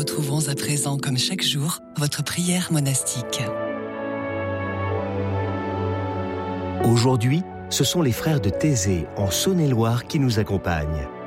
retrouvons à présent, comme chaque jour, votre prière monastique. Aujourd'hui, ce sont les frères de Thésée, en Saône-et-Loire, qui nous accompagnent.